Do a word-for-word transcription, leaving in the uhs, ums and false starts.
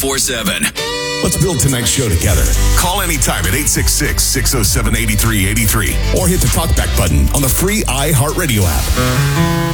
four seven. Let's build tonight's show together. Call anytime at eight six six, six oh seven, eight three eight three or hit the talkback button on the free iHeartRadio app.